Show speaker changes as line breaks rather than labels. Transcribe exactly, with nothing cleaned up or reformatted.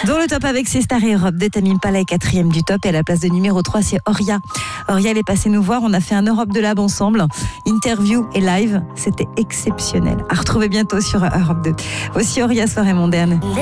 Dans le top avec ses stars et Europe deux, Tamim Pala est quatrième du top et à la place de numéro trois, c'est Oria. Oria, elle est passée nous voir, on a fait un Europe de Lab ensemble. Interview et live, c'était exceptionnel. À retrouver bientôt sur Europe deux. Voici Oria, soirée mondaine.